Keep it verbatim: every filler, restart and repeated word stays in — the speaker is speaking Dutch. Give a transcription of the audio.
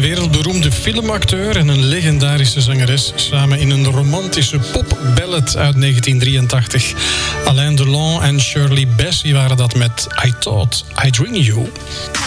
wereldberoemde filmacteur en een legendarische zangeres samen in een romantische pop-ballad uit negentien drieëntachtig. Alain Delon en Shirley Bassey waren dat met I Thought I'd Ring You.